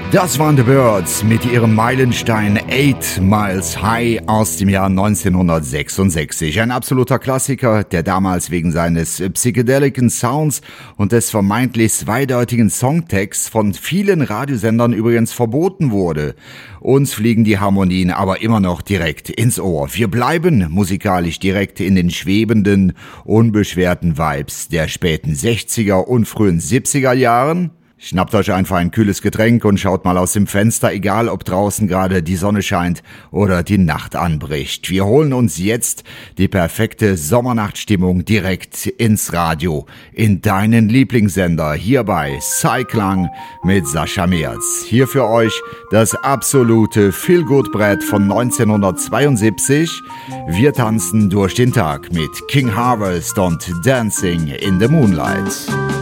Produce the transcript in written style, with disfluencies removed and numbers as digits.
Das waren The Byrds mit ihrem Meilenstein 8 Miles High aus dem Jahr 1966. Ein absoluter Klassiker, der damals wegen seines psychedelischen Sounds und des vermeintlich zweideutigen Songtexts von vielen Radiosendern übrigens verboten wurde. Uns fliegen die Harmonien aber immer noch direkt ins Ohr. Wir bleiben musikalisch direkt in den schwebenden, unbeschwerten Vibes der späten 60er und frühen 70er Jahren. Schnappt euch einfach ein kühles Getränk und schaut mal aus dem Fenster, egal ob draußen gerade die Sonne scheint oder die Nacht anbricht. Wir holen uns jetzt die perfekte Sommernachtstimmung direkt ins Radio, in deinen Lieblingssender, hier bei Cyclang mit Sascha Merz. Hier für euch das absolute Feel-Good-Brett von 1972. Wir tanzen durch den Tag mit King Harvest und Dancing in the Moonlight.